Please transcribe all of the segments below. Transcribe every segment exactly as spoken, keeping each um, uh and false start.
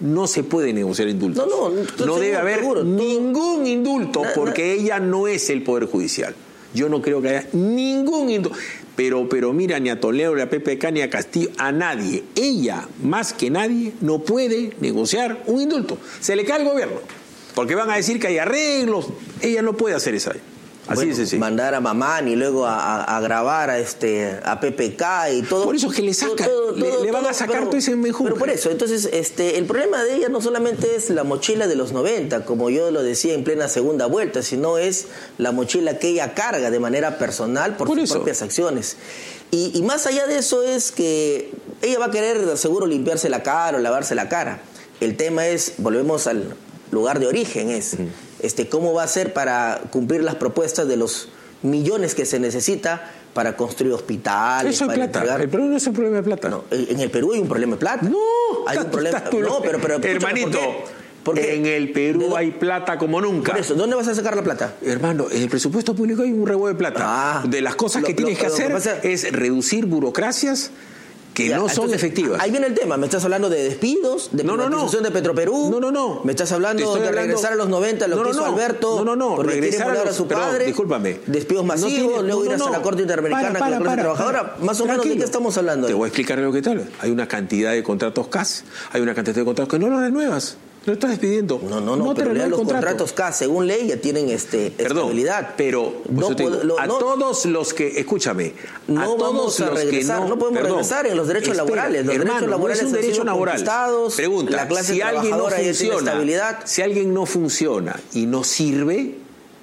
no se puede negociar indultos. No, no, no debe seguro, haber seguro, ningún indulto, na, porque na, ella no es el Poder Judicial. Yo no creo que haya ningún indulto. Pero, pero mira, ni a Toledo, ni a P P K, ni a Castillo, a nadie. Ella, más que nadie, no puede negociar un indulto. Se le cae al gobierno, porque van a decir que hay arreglos. Ella no puede hacer eso. Así bueno, es así. Mandar a Mamán y luego a, a, a grabar a este a P P K y todo. Por eso es que le sacan, todo, todo, le, todo, le van todo, a sacar pero, todo ese menjunje. Pero por eso, entonces, este, el problema de ella no solamente es la mochila de los noventa, como yo lo decía en plena segunda vuelta, sino es la mochila que ella carga de manera personal por, por sus eso. propias acciones. Y, y más allá de eso es que ella va a querer seguro limpiarse la cara o lavarse la cara. El tema es, volvemos al lugar de origen, es uh-huh. este, cómo va a ser para cumplir las propuestas de los millones que se necesita para construir hospitales. Eso es para plata. entregar... El Perú no es un problema de plata. No, en el Perú hay un problema de plata. No, hay un problema. No, pero, pero hermanito, ¿por qué? En el Perú ¿De hay plata como nunca. Por eso, ¿dónde vas a sacar la plata? Hermano, en el presupuesto público hay un revuelo de plata. Ah, de las cosas lo, que tienes lo, que hacer que pasa... es reducir burocracias que ya, no son entonces, efectivas. Ahí viene el tema. ¿Me estás hablando de despidos? ¿De no, privatización no, no. de Petroperú? No, no, no. ¿Me estás hablando de hablando... regresar a los noventa, lo no, que hizo no, no. Alberto? No, no, no. Porque regresar quiere a, los... a su padre. Perdón, discúlpame. Despidos masivos, no tiene... luego no, ir no, hasta no. la Corte Interamericana para, para, con la clase para, trabajadora. para. Más o menos, ¿de qué estamos hablando? Te voy a explicar lo que tal. Hay una cantidad de contratos C A S, hay una cantidad de contratos que no los renuevas. Lo estás despidiendo. No, no, no, no pero los contrato. contratos K, según ley, ya tienen este, Perdón, estabilidad. Pero no digo, puedo, lo, a no, todos los que, escúchame, a no todos vamos a los regresar, que no, no podemos perdón, regresar en los derechos espera, laborales. Los hermano, derechos laborales no es un derecho laboral. Pregunta, la clase si alguien no funciona, si alguien no funciona y no sirve,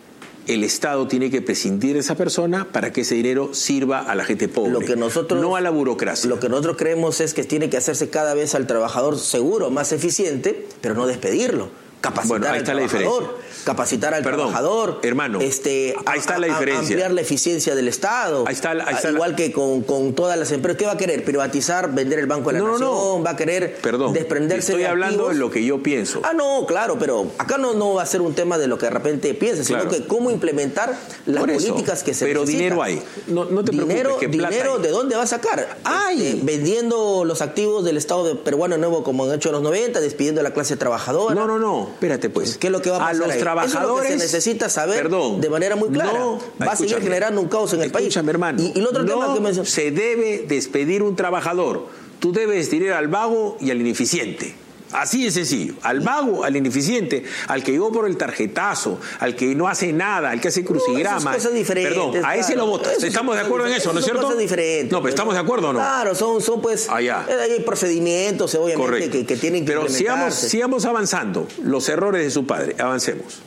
el Estado tiene que prescindir de esa persona para que ese dinero sirva a la gente pobre, lo que nosotros, no a la burocracia. Lo que nosotros creemos es que tiene que hacerse cada vez al trabajador seguro, más eficiente, pero no despedirlo. Capacitar bueno, ahí está al la trabajador, diferencia. capacitar al Perdón, trabajador, hermano, este, ahí está la diferencia. Ampliar la eficiencia del Estado. Ahí está, ahí está igual la... que con, con todas las empresas. ¿Qué va a querer? ¿Privatizar, vender el Banco de la no, Nación? No. ¿Va a querer Perdón, desprenderse estoy de hablando activos? de lo que yo pienso. Ah, no, claro, pero acá no, no va a ser un tema de lo que de repente pienses, claro. sino que cómo implementar las Por políticas eso, que se pero necesitan. dinero hay. No, no te dinero, preocupes, que plata dinero hay. ¿De dónde va a sacar? ¡Ay! Este, vendiendo los activos del Estado de peruano nuevo como han hecho en los noventa, despidiendo a la clase trabajadora. No, no, no, espérate pues. ¿Qué es lo que va a pasar a los ahí? trabajadores, eso es lo que se necesita saber perdón, de manera muy clara. No, va a seguir generando un caos en el país. Escúchame, hermano. Y, y el otro no tema que mencioné. Se debe despedir un trabajador. Tú debes despedir al vago y al ineficiente. Así de sencillo. Al vago, al ineficiente, al que llegó por el tarjetazo, al que no hace nada, al que hace crucigrama. No, cosas diferentes. Perdón, a ese claro. lo votas. ¿Estamos de acuerdo en eso, no es cierto? Son cosas diferentes. No, pero ¿estamos de acuerdo o no? Claro, son, son pues... Allá. Hay procedimientos, obviamente, que, que tienen que Pero sigamos, implementarse. sigamos avanzando. Los errores de su padre. Avancemos.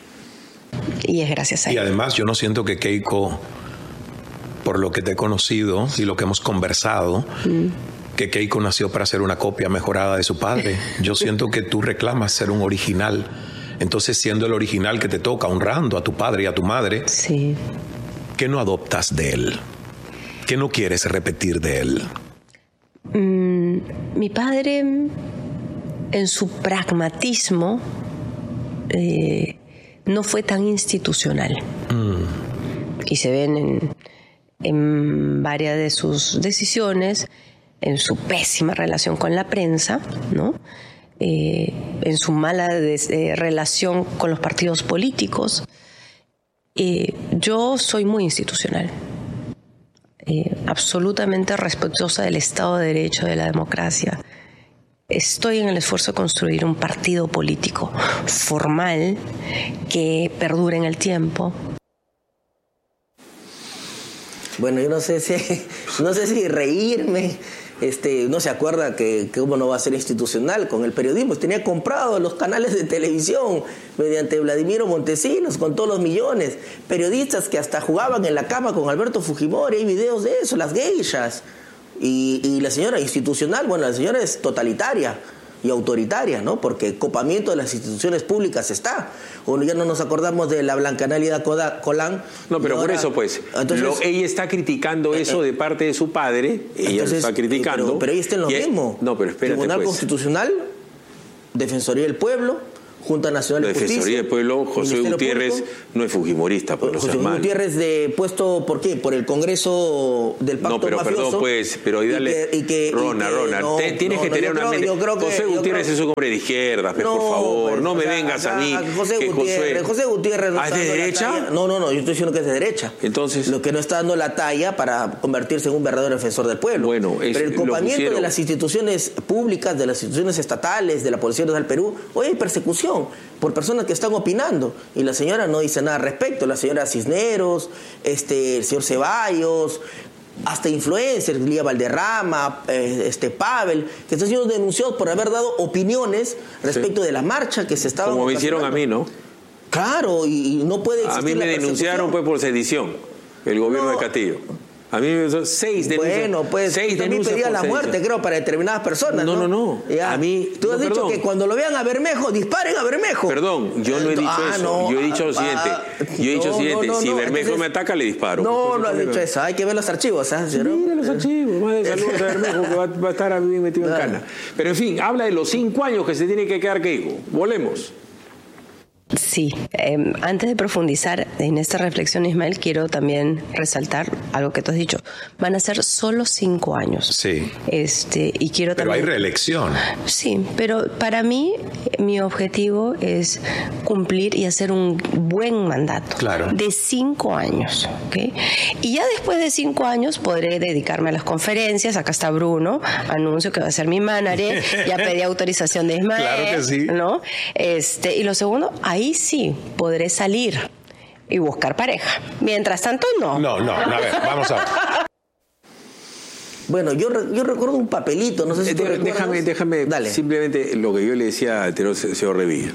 Y es gracias a él. Y además yo no siento que Keiko, por lo que te he conocido y lo que hemos conversado, mm. que Keiko nació para ser una copia mejorada de su padre. Yo siento que tú reclamas ser un original. Entonces, siendo el original que te toca, honrando a tu padre y a tu madre, sí. ¿qué no adoptas de él? ¿Qué no quieres repetir de él? Mm, mi padre, en su pragmatismo, eh, no fue tan institucional. Mm. Y se ven en, en varias de sus decisiones, en su pésima relación con la prensa, ¿no? Eh, en su mala des, eh, relación con los partidos políticos. Eh, yo soy muy institucional, eh, absolutamente respetuosa del Estado de Derecho, de la democracia. Estoy en el esfuerzo de construir un partido político formal que perdure en el tiempo. Bueno, yo no sé si, no sé si reírme. Este, no se acuerda que, que uno no va a ser institucional con el periodismo. Tenía comprado los canales de televisión mediante Vladimiro Montesinos con todos los millones. Periodistas que hasta jugaban en la cama con Alberto Fujimori. Hay videos de eso, las geishas. Y, y la señora institucional, bueno, la señora es totalitaria y autoritaria, ¿no? Porque el copamiento de las instituciones públicas está. O ya no nos acordamos de la Blancanálida Colán. No, pero ahora, por eso, pues, entonces, lo, ella está criticando eh, eso de parte de su padre. Ella entonces, lo está criticando. Pero, pero ella está en lo y mismo. Es, no, pero espérate, Tribunal pues. Constitucional, Defensoría del Pueblo, Junta Nacional de La Justicia. Defensoría del Pueblo, José Ministerio Gutiérrez Público. no es fujimorista, por José Gutiérrez de puesto, ¿por qué? Por el Congreso del Pacto No, pero Mafioso. perdón, pues, pero y dale. Y que, y que, Rona, y que, Rona, no, te, tienes no, que no, tener yo una creo, mente. yo creo que, José yo Gutiérrez creo, es un hombre de izquierda, pues, no, por favor, pues, no me o sea, vengas o sea, a mí. José que Gutiérrez, Josué... José Gutiérrez no ¿Ah, es está de dando la derecha? talla. No, no, no, yo estoy diciendo que es de derecha. Entonces. Lo que no está dando la talla para convertirse en un verdadero defensor del pueblo. Bueno, es, pero el lo copamiento pusieron. de las instituciones públicas, de las instituciones estatales, de la Policía Nacional del Perú, hoy hay persecución por personas que están opinando y la señora no dice nada al respecto. La señora Cisneros, este, el señor Ceballos, hasta influencers, Lía Valderrama, eh, este Pavel, que están siendo denunciados por haber dado opiniones respecto sí. de la marcha que se estaba como me hicieron a mí, ¿no? Claro, y, y no puede existir. A mí me la denunciaron pues por sedición, el gobierno no. de Castillo. A mí me seis denuncias. Bueno, pues seis también pedía la muerte, creo, para determinadas personas. No, no, no, no. Ya. A mí. Tú has no, dicho perdón. que cuando lo vean a Bermejo, disparen a Bermejo. Perdón, yo no he dicho ah, eso. no, yo he dicho lo siguiente. Ah, yo he dicho lo no, siguiente. no, no, si no, Bermejo entonces, me ataca, le disparo. No, no has problema. dicho eso. Hay que ver los archivos, ¿sabes? ¿Sí, Mira los archivos. Más de saludos a Bermejo que va, va a estar bien metido claro. en cana. Pero en fin, habla de los cinco años que se tiene que quedar Keiko. Volemos. Sí, eh, antes de profundizar en esta reflexión, Ismael, quiero también resaltar algo que tú has dicho. Van a ser solo cinco años. Sí. Este, y quiero pero también... hay reelección. Sí, pero para mí, mi objetivo es cumplir y hacer un buen mandato. Claro. De cinco años, ¿ok? Y ya después de cinco años podré dedicarme a las conferencias. Acá está Bruno, anuncio que va a ser mi manager. Ya pedí autorización de Ismael. Claro que sí. ¿No? Este, y lo segundo, ahí sí podré salir y buscar pareja. Mientras tanto, no. No, no, a ver, vamos a ver. Bueno, yo, yo recuerdo un papelito, no sé si tú De, déjame, déjame Dale. simplemente lo que yo le decía al anterior señor Revilla.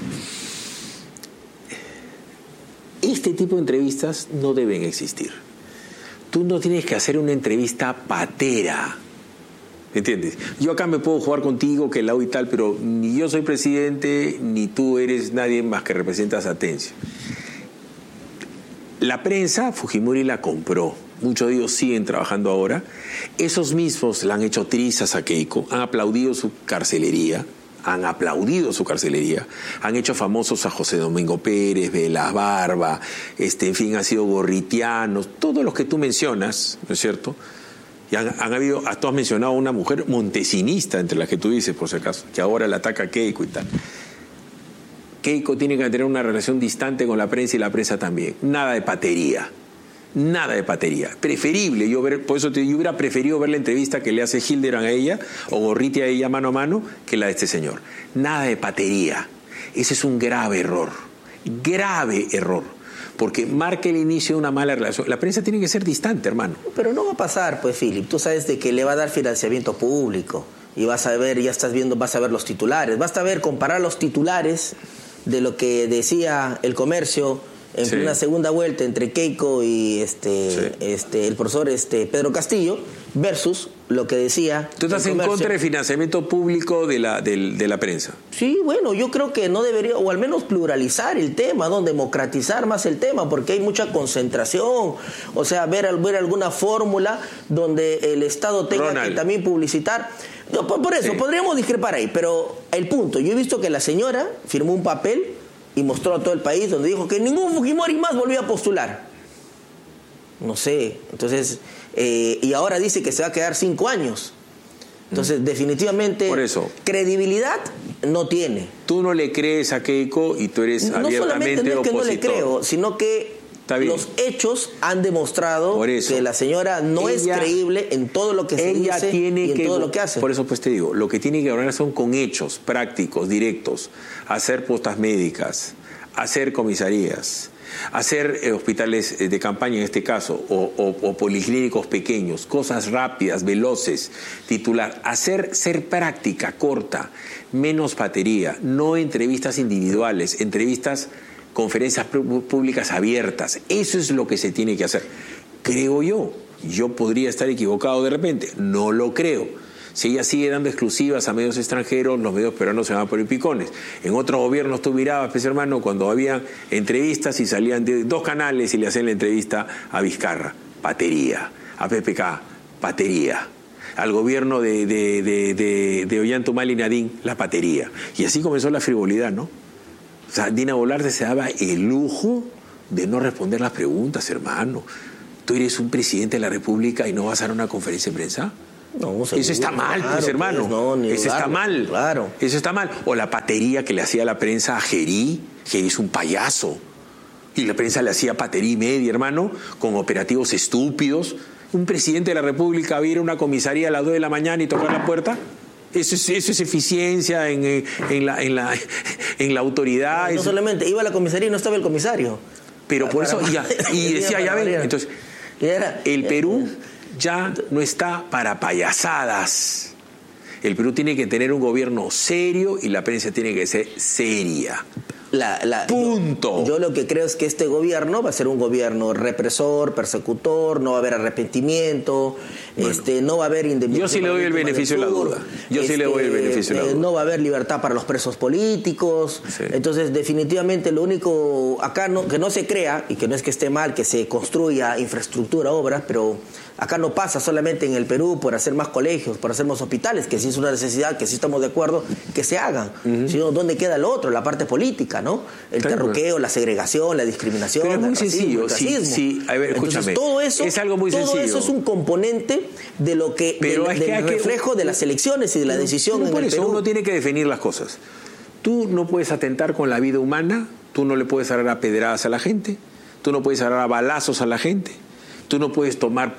Este tipo de entrevistas no deben existir. Tú no tienes que hacer una entrevista patera. ¿Entiendes? Yo acá me puedo jugar contigo, que la y tal, pero ni yo soy presidente, ni tú eres nadie más que representas a Atencio. La prensa, Fujimori la compró. Muchos de ellos siguen trabajando ahora. Esos mismos le han hecho trizas a Keiko, han aplaudido su carcelería, han aplaudido su carcelería, han hecho famosos a José Domingo Pérez, Velas Barba, este, en fin, han sido gorritianos, todos los que tú mencionas, ¿no es cierto? Y han, han habido, tú has mencionado a una mujer montesinista, entre las que tú dices, por si acaso, que ahora le ataca a Keiko y tal. Keiko tiene que tener una relación distante con la prensa y la prensa también. Nada de patería. Nada de patería. Preferible, yo ver, por eso te, yo hubiera preferido ver la entrevista que le hace Hildebrand a ella o Gorriti a ella mano a mano que la de este señor. Nada de patería. Ese es un grave error. Grave error. Porque marca el inicio de una mala relación. La prensa tiene que ser distante, hermano. Pero no va a pasar, pues, Philip. Tú sabes de que le va a dar financiamiento público. Y vas a ver, ya estás viendo, vas a ver los titulares. Basta ver, comparar los titulares de lo que decía El Comercio en sí. una segunda vuelta entre Keiko y este, sí. este el profesor este Pedro Castillo versus lo que decía. ¿Tú estás en contra del financiamiento público de la, de, de la prensa? Sí, bueno, yo creo que no debería, o al menos pluralizar el tema, ¿no? Democratizar más el tema, porque hay mucha concentración. O sea, ver, ver alguna fórmula donde el Estado tenga Ronald. que también publicitar. No, por, por eso, sí. podríamos discrepar ahí, pero el punto, yo he visto que la señora firmó un papel y mostró a todo el país donde dijo que ningún Fujimori más volvía a postular. No sé, entonces, eh, y ahora dice que se va a quedar cinco años. Entonces, mm. definitivamente, por eso, credibilidad no tiene. Tú no le crees a Keiko y tú eres no abiertamente solamente no es que opositor. no le creo, sino que los hechos han demostrado que la señora no ella, es creíble en todo lo que se ella dice tiene y en que, todo lo que hace. Por eso pues te digo, lo que tiene que hablar son con hechos prácticos, directos, hacer postas médicas, hacer comisarías, hacer eh, hospitales de campaña en este caso, o, o, o policlínicos pequeños, cosas rápidas, veloces, titular, hacer, ser práctica, corta, menos batería, no entrevistas individuales, entrevistas, conferencias públicas abiertas. Eso es lo que se tiene que hacer. Creo yo. Yo podría estar equivocado de repente. No lo creo. Si ella sigue dando exclusivas a medios extranjeros, los medios peruanos se van a poner picones. En otros gobiernos tú mirabas, pues, hermano, cuando había entrevistas y salían de dos canales y le hacían la entrevista a Vizcarra. Patería. A P P K. Patería. Al gobierno de, de, de, de, de Ollanta Humala y Nadine, la patería. Y así comenzó la frivolidad, ¿no? O sea, Dina Boluarte se daba el lujo de no responder las preguntas, hermano. Tú eres un presidente de la República y no vas a dar una conferencia de prensa. No, eso está mal, claro, pues, hermano. Pues, no, ni eso dudarlo, está mal. Claro. Eso está mal. O la patería que le hacía la prensa a Gerí. Gerí es un payaso. Y la prensa le hacía patería y media, hermano, con operativos estúpidos. Un presidente de la República va a ir a una comisaría a las dos de la mañana y tocar la puerta. Eso es, eso es eficiencia en, en, la, en, la, en la autoridad. No, no solamente, iba a la comisaría y no estaba el comisario. Pero por eso, ya, y decía, ya ven, entonces, el Perú ya no está para payasadas. El Perú tiene que tener un gobierno serio y la prensa tiene que ser seria. La, la, Punto. Yo, yo lo que creo es que este gobierno va a ser un gobierno represor, persecutor, no va a haber arrepentimiento, bueno, este, no va a haber indemnización. Yo sí le doy el beneficio de la duda. Yo este, sí le doy el beneficio de la duda. No va a haber libertad para los presos políticos. Sí. Entonces, definitivamente, lo único acá no, que no se crea, y que no es que esté mal que se construya infraestructura, obras, pero acá no pasa solamente en el Perú por hacer más colegios, por hacer más hospitales, que sí es una necesidad, que sí estamos de acuerdo que se hagan, uh-huh. sino ¿dónde queda lo otro? La parte política, ¿no? El claro. terruqueo, la segregación, la discriminación, pero es muy el sencillo, racismo, el sí, sí. A ver, escúchame. Entonces, todo eso, es algo muy todo sencillo. eso es un componente de lo que pero del, es que del hay reflejo que, de las elecciones y de la pero, decisión pero en por el eso Perú. Uno tiene que definir las cosas. Tú no puedes atentar con la vida humana, tú no le puedes agarrar a pedradas a la gente, tú no puedes agarrar a balazos a la gente, tú no puedes tomar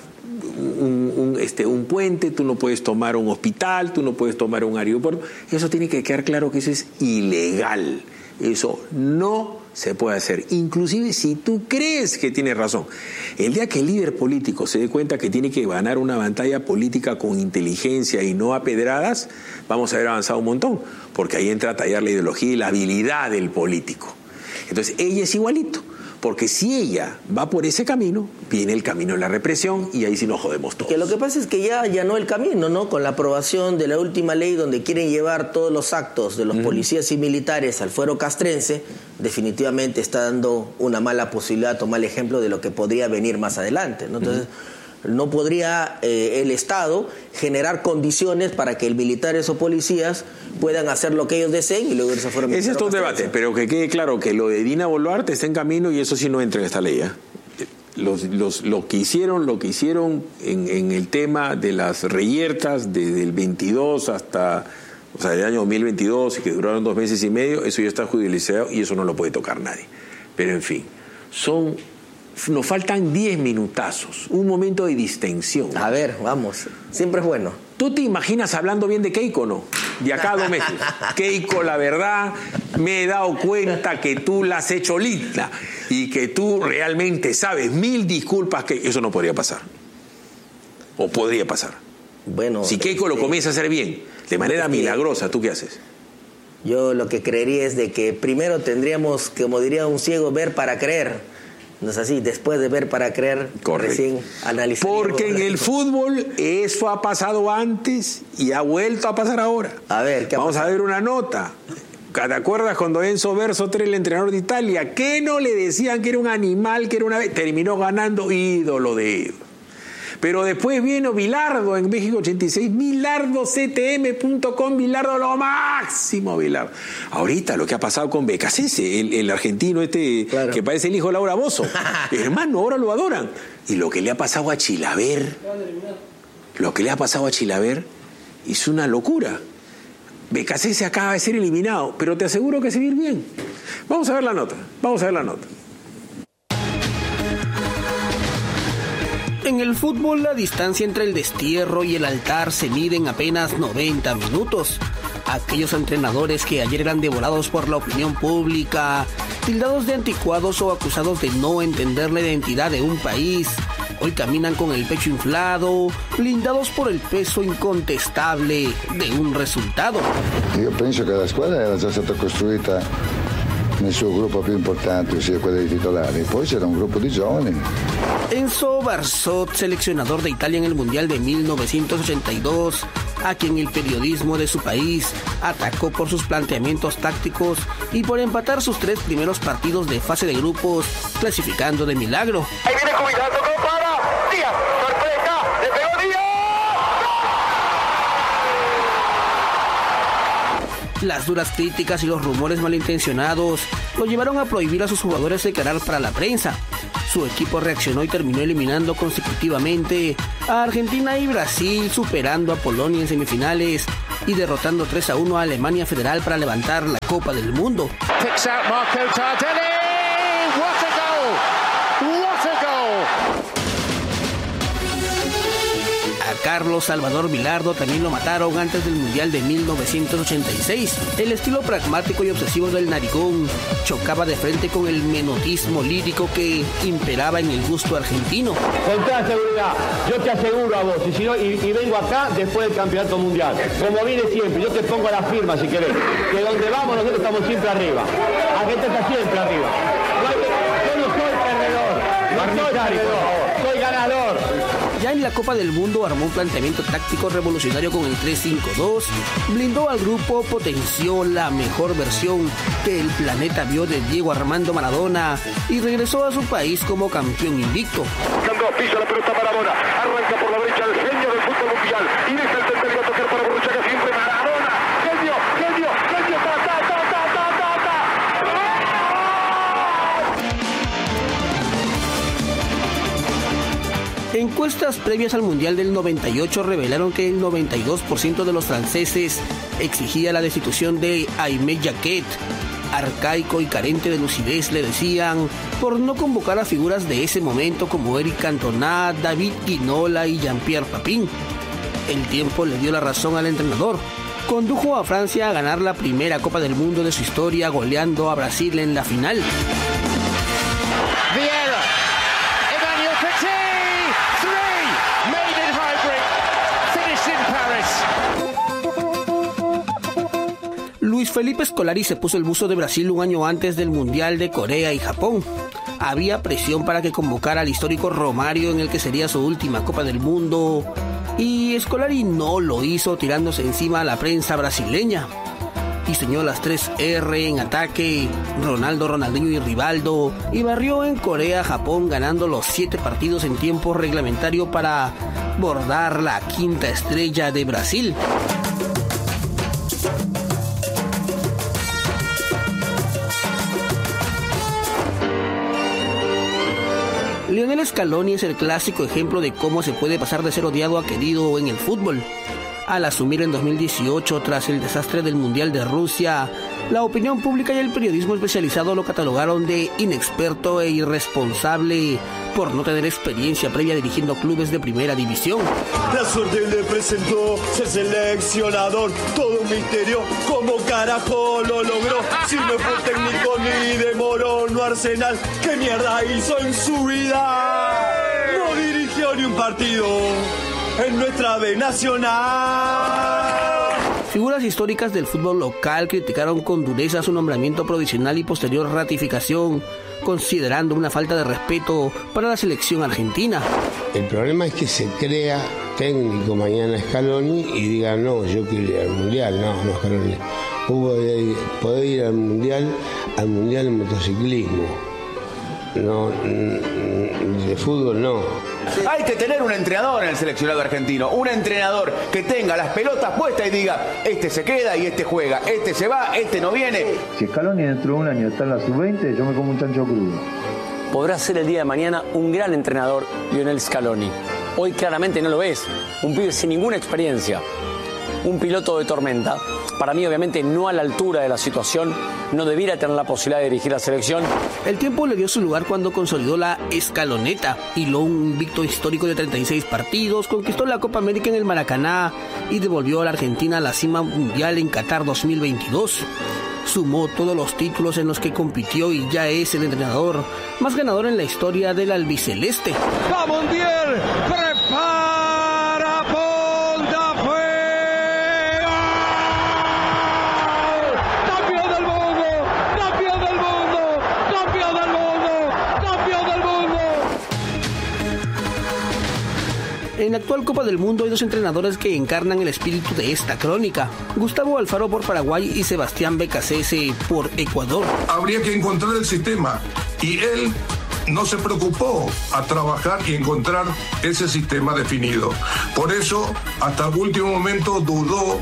Un, un, este, un puente, tú no puedes tomar un hospital, tú no puedes tomar un aeropuerto. Eso tiene que quedar claro que eso es ilegal. Eso no se puede hacer. Inclusive si tú crees que tienes razón. El día que el líder político se dé cuenta que tiene que ganar una batalla política con inteligencia y no a pedradas, vamos a haber avanzado un montón. Porque ahí entra a tallar la ideología y la habilidad del político. Entonces ella es igualito. Porque si ella va por ese camino, viene el camino de la represión y ahí sí nos jodemos todos. Que lo que pasa es que ya allanó el camino, ¿no? Con la aprobación de la última ley donde quieren llevar todos los actos de los mm. policías y militares al fuero castrense, definitivamente está dando una mala posibilidad, tomar el ejemplo de lo que podría venir más adelante, ¿no? Entonces, mm. no podría eh, el Estado generar condiciones para que el militares o policías puedan hacer lo que ellos deseen y luego se fueron. Ese es todo un debate, pero que quede claro que lo de Dina Boluarte está en camino y eso sí no entra en esta ley. ¿eh? Los, los, lo que hicieron, lo que hicieron en, en el tema de las reyertas desde el veintidós hasta, o sea, el año dos mil veintidós y que duraron dos meses y medio, eso ya está judicializado y eso no lo puede tocar nadie. Pero en fin, son nos faltan diez minutazos, un momento de distensión. A ver, vamos, siempre es bueno. ¿Tú te imaginas hablando bien de Keiko, no? De acá a dos meses. Keiko, la verdad, me he dado cuenta que tú la has hecho linda y que tú realmente sabes. Mil disculpas, que eso no podría pasar. O podría pasar. Bueno, si Keiko lo comienza a hacer bien, de manera milagrosa, ¿tú qué haces? Yo lo que creería es de que primero tendríamos, como diría un ciego, ver para creer. No es así, después de ver para creer, correcto, recién analizar. Porque en el fútbol eso ha pasado antes y ha vuelto a pasar ahora. A ver, ¿qué Vamos a ver una nota. ¿Te acuerdas cuando Enzo Bersotero, el entrenador de Italia, que no le decían que era un animal, que era una... terminó ganando ídolo de ídolo? Pero después vino Bilardo en México ochenta y seis, bilardo c t m punto com, Bilardo lo máximo, Bilardo. Ahorita lo que ha pasado con Becasese, el, el argentino este, claro, que parece el hijo de Laura Bozzo. Hermano, ahora lo adoran. Y lo que le ha pasado a Chilaver, lo que le ha pasado a Chilaver es una locura. Becasese acaba de ser eliminado, pero te aseguro que se va a ir bien. Vamos a ver la nota, vamos a ver la nota. En el fútbol, la distancia entre el destierro y el altar se mide en apenas noventa minutos. Aquellos entrenadores que ayer eran devorados por la opinión pública, tildados de anticuados o acusados de no entender la identidad de un país, hoy caminan con el pecho inflado, blindados por el peso incontestable de un resultado. Io penso che la squadra era già stata costruita nel suo gruppo più importante, ossia quello dei titolari. Poi c'era un gruppo di giovani. Enzo Barzot, seleccionador de Italia en el Mundial de mil novecientos ochenta y dos, a quien el periodismo de su país atacó por sus planteamientos tácticos y por empatar sus tres primeros partidos de fase de grupos, clasificando de milagro. Ahí viene Cubilado, ¿cómo para? Díaz, sorpresa, le pegó Díaz. Las duras críticas y los rumores malintencionados lo llevaron a prohibir a sus jugadores declarar para la prensa. Su equipo reaccionó y terminó eliminando consecutivamente a Argentina y Brasil, superando a Polonia en semifinales y derrotando tres a uno a Alemania Federal para levantar la Copa del Mundo. Picks out Marco Tardelli. What a goal! What a goal! A Carlos Salvador Vilardo también lo mataron antes del Mundial de mil novecientos ochenta y seis. El estilo pragmático y obsesivo del narigón chocaba de frente con el menotismo lírico que imperaba en el gusto argentino. Con toda seguridad, yo te aseguro a vos, y, si no, y, y vengo acá después del campeonato mundial, como vine siempre, yo te pongo la firma si querés, que donde vamos nosotros estamos siempre arriba. Argentina está siempre arriba. Yo no soy perdedor, no soy perdedor, soy ganador. Ya en la Copa del Mundo armó un planteamiento táctico revolucionario con el tres cinco dos, blindó al grupo, potenció la mejor versión que el planeta vio de Diego Armando Maradona y regresó a su país como campeón invicto. Pisa la pelota Maradona, arranca por la derecha el genio del fútbol mundial y deja el tercero a tocar para Borruchaga, siempre Maradona, genio, genio, genio, ta, ta, ta, ta, ta, ta, ta. Encuestas previas al Mundial del noventa y ocho revelaron que el noventa y dos por ciento de los franceses exigía la destitución de Aimé Jacquet. Arcaico y carente de lucidez, le decían, por no convocar a figuras de ese momento como Eric Cantona, David Ginola y Jean-Pierre Papin. El tiempo le dio la razón al entrenador. Condujo a Francia a ganar la primera Copa del Mundo de su historia, goleando a Brasil en la final. Vieira, Emmanuel Petit, three, made in hybrid, finished in Paris. Luis Felipe Scolari se puso el buzo de Brasil un año antes del Mundial de Corea y Japón. Había presión para que convocara al histórico Romario en el que sería su última Copa del Mundo, y Scolari no lo hizo, tirándose encima a la prensa brasileña. Diseñó las tres erre en ataque, Ronaldo, Ronaldinho y Rivaldo, y barrió en Corea, Japón, ganando los siete partidos en tiempo reglamentario para bordar la quinta estrella de Brasil. Lionel Scaloni es el clásico ejemplo de cómo se puede pasar de ser odiado a querido en el fútbol. Al asumir en dos mil dieciocho, tras el desastre del Mundial de Rusia, la opinión pública y el periodismo especializado lo catalogaron de inexperto e irresponsable por no tener experiencia previa dirigiendo clubes de primera división. La suerte le presentó ser seleccionador, todo un misterio, ¿cómo carajo lo logró? Si no fue técnico ni de Morón o Arsenal, ¿qué mierda hizo en su vida? No dirigió ni un partido en nuestra B nacional. Figuras históricas del fútbol local criticaron con dureza su nombramiento provisional y posterior ratificación, considerando una falta de respeto para la selección argentina. El problema es que se crea técnico mañana Scaloni y diga, no, yo quiero ir al Mundial. No, no, Scaloni. Hubo de poder ir al Mundial, al Mundial en motociclismo. No, de fútbol no. Hay que tener un entrenador en el seleccionado argentino, un entrenador que tenga las pelotas puestas y diga, este se queda y este juega, este se va, este no viene. Si Scaloni dentro de un año está en la sub veinte, yo me como un chancho crudo. Podrá ser el día de mañana un gran entrenador, Lionel Scaloni. Hoy claramente no lo es, un pibe sin ninguna experiencia, un piloto de tormenta. Para mí, obviamente, no a la altura de la situación, no debiera tener la posibilidad de dirigir la selección. El tiempo le dio su lugar cuando consolidó la escaloneta, hiló un invicto histórico de treinta y seis partidos, conquistó la Copa América en el Maracaná y devolvió a la Argentina a la cima mundial en Qatar dos mil veintidós. Sumó todos los títulos en los que compitió y ya es el entrenador más ganador en la historia del albiceleste. ¡Va Mundial! ¡Prepara Ponta Fuego! ¡Campeón del mundo! ¡Campeón del mundo! ¡Campeón del mundo! ¡Campeón del mundo! En la actual Copa del Mundo hay dos entrenadores que encarnan el espíritu de esta crónica: Gustavo Alfaro por Paraguay y Sebastián Becasese por Ecuador. Habría que encontrar el sistema y él no se preocupó a trabajar y encontrar ese sistema definido. Por eso, hasta el último momento dudó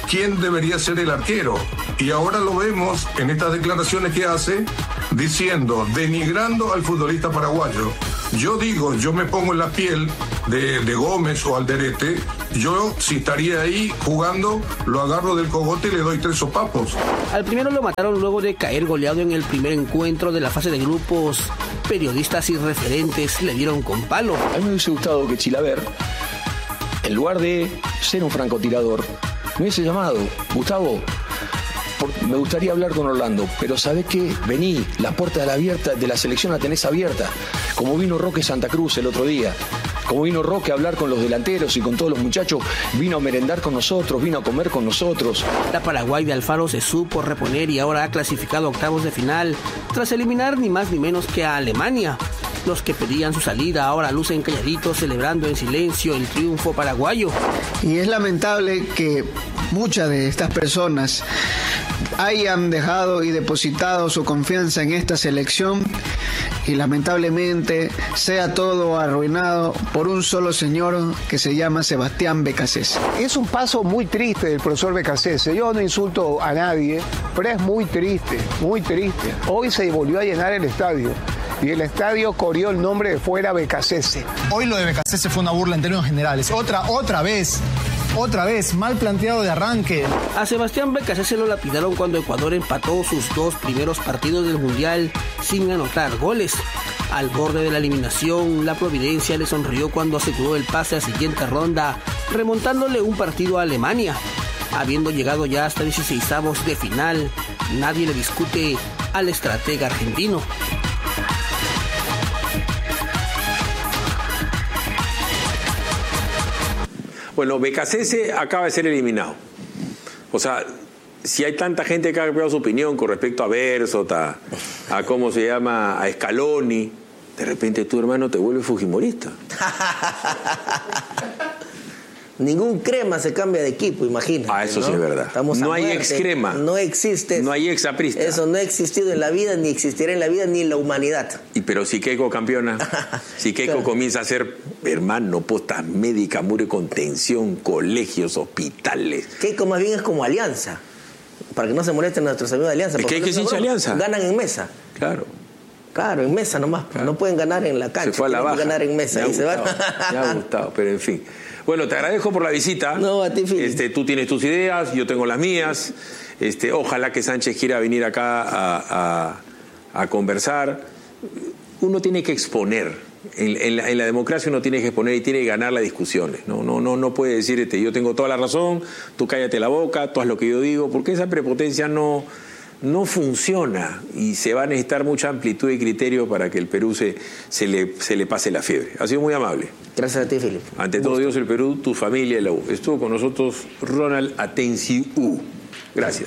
quién debería ser el arquero. Y ahora lo vemos en estas declaraciones que hace, diciendo, denigrando al futbolista paraguayo. Yo digo, yo me pongo en la piel de, de Gómez o Alderete, yo si estaría ahí jugando, lo agarro del cogote y le doy tres sopapos. Al primero lo mataron luego de caer goleado en el primer encuentro de la fase de grupos. Periodistas y referentes le dieron con palo. A mí me hubiese gustado que Chilaver, en lugar de ser un francotirador, me hubiese llamado, Gustavo, por, me gustaría hablar con Orlando, pero ¿sabés qué? Vení, las puertas de la, abierta, de la selección la tenés abierta, como vino Roque Santa Cruz el otro día. Como vino Roque a hablar con los delanteros y con todos los muchachos, vino a merendar con nosotros, vino a comer con nosotros. La Paraguay de Alfaro se supo reponer y ahora ha clasificado a octavos de final, tras eliminar ni más ni menos que a Alemania. Los que pedían su salida ahora lucen calladitos, celebrando en silencio el triunfo paraguayo. Y es lamentable que muchas de estas personas hayan dejado y depositado su confianza en esta selección y lamentablemente sea todo arruinado por un solo señor que se llama Sebastián Beccacece. Es un paso muy triste del profesor Beccacece. Yo no insulto a nadie, pero es muy triste, muy triste. Hoy se volvió a llenar el estadio y el estadio corrió el nombre de fuera Beccacece. Hoy lo de Beccacece fue una burla en términos generales. Otra, otra vez. Otra vez, mal planteado de arranque. A Sebastián Beccacece lo lapidaron cuando Ecuador empató sus dos primeros partidos del Mundial sin anotar goles. Al borde de la eliminación, la Providencia le sonrió cuando aseguró el pase a siguiente ronda, remontándole un partido a Alemania. Habiendo llegado ya hasta dieciseisavos de final, nadie le discute al estratega argentino. Bueno, Beccacece acaba de ser eliminado. O sea, si hay tanta gente que ha cambiado su opinión con respecto a Bersot, a, a cómo se llama, a Scaloni, de repente tu hermano te vuelve fujimorista. Ningún crema se cambia de equipo, imagínate. Ah, eso ¿no? sí es verdad. Estamos no hay muerte. ex crema. No existe eso. No hay ex aprista. Eso no ha existido en la vida, ni existirá en la vida, ni en la humanidad. Y pero si Keiko campeona, si Keiko claro. comienza a ser, hermano, postas médicas, muro de contención, colegios, hospitales. Keiko más bien es como Alianza, para que no se molesten nuestros amigos de Alianza. ¿Es que hay que hincha Alianza? Ganan en mesa. Claro. Claro, en mesa nomás. Claro. No pueden ganar en la cancha. Se fue a la baja. Ganar en mesa. Me ha, y se van. Me ha gustado, pero en fin. Bueno, te agradezco por la visita. No, a ti, Phil. Este, tú tienes tus ideas, yo tengo las mías. Este, ojalá que Sánchez quiera venir acá a, a, a conversar. Uno tiene que exponer. En, en, la, en la democracia uno tiene que exponer y tiene que ganar las discusiones. No, no, no, no puede decir este, yo tengo toda la razón, tú cállate la boca, tú haz lo que yo digo, porque esa prepotencia no, no funciona y se va a necesitar mucha amplitud y criterio para que el Perú se, se, le, se le pase la fiebre. Ha sido muy amable. Gracias a ti, Felipe. Ante todo Dios, el Perú, tu familia y la U. Estuvo con nosotros Ronald Atencio. Gracias.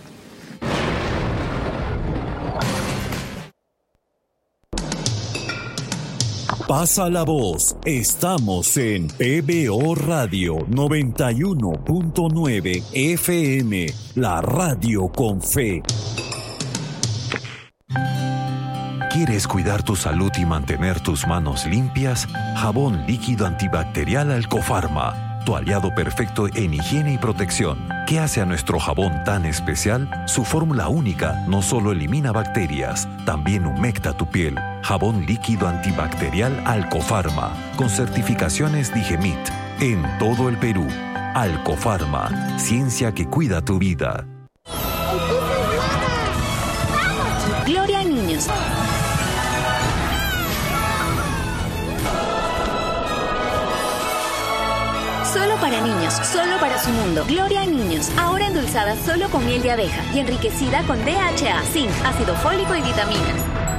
Pasa la voz. Estamos en P B O Radio noventa y uno punto nueve F M, la radio con fe. ¿Quieres cuidar tu salud y mantener tus manos limpias? Jabón líquido antibacterial Alcofarma, tu aliado perfecto en higiene y protección. ¿Qué hace a nuestro jabón tan especial? Su fórmula única no solo elimina bacterias, también humecta tu piel. Jabón líquido antibacterial Alcofarma, con certificaciones Digemit, en todo el Perú. Alcofarma, ciencia que cuida tu vida. Gloria a niños. Solo para niños, solo para su mundo. Gloria a niños, ahora endulzada solo con miel de abeja y enriquecida con D H A, zinc, ácido fólico y vitaminas.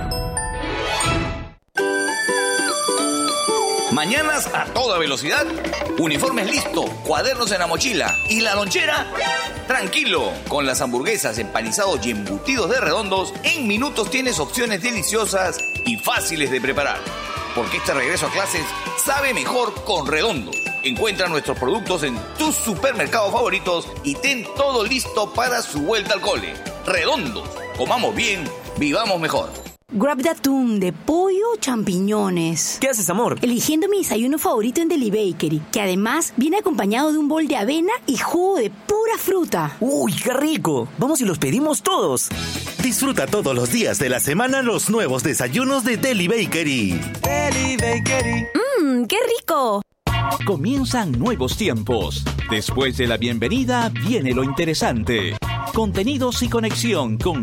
Mañanas a toda velocidad, uniformes listos, cuadernos en la mochila y la lonchera. Tranquilo, con las hamburguesas, empanizados y embutidos de Redondos, en minutos tienes opciones deliciosas y fáciles de preparar. Porque este regreso a clases sabe mejor con Redondos. Encuentra nuestros productos en tus supermercados favoritos y ten todo listo para su vuelta al cole. Redondos, comamos bien, vivamos mejor. Grab de atún, de pollo o champiñones? ¿Qué haces, amor? Eligiendo mi desayuno favorito en Deli Bakery, que además viene acompañado de un bol de avena y jugo de pura fruta. ¡Uy, qué rico! Vamos y los pedimos todos. Disfruta todos los días de la semana los nuevos desayunos de Deli Bakery. Deli Bakery. ¡Mmm, qué rico! Comienzan nuevos tiempos. Después de la bienvenida viene lo interesante. Contenidos y conexión con